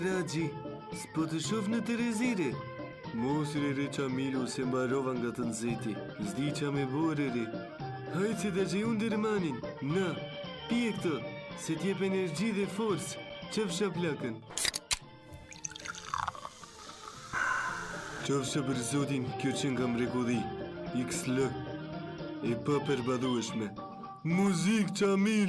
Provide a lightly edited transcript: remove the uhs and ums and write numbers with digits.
Raji, s'po të shof në Terezire. Mos re Qamilu se mbarova nga të nxehti. S'di qa me bore re. Hajtë se të që unë dërmanin. Na, pije këtë, se t'jep energji dhe forcë. Qëfësha plakën. Qëfësha për zotin, kjo që nga mrekulli. XL. E pa përbadhueshme. Muzik Qamil.